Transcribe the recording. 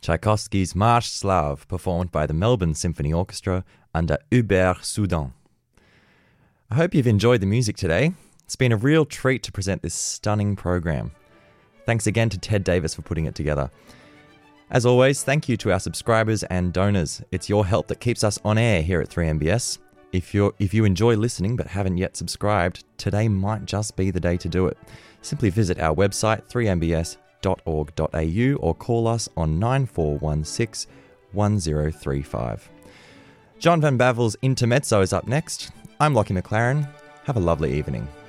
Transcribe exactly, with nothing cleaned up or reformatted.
Tchaikovsky's Marche Slave, performed by the Melbourne Symphony Orchestra under Hubert Soudan. I hope you've enjoyed the music today. It's been a real treat to present this stunning program. Thanks again to Ted Davis for putting it together. As always, thank you to our subscribers and donors. It's your help that keeps us on air here at three M B S. If you're if you enjoy listening but haven't yet subscribed, today might just be the day to do it. Simply visit our website three m b s dot org dot a u or call us on nine four one six one zero three five. John Van Bavel's Intermezzo is up next. I'm Lockie McLaren. Have a lovely evening.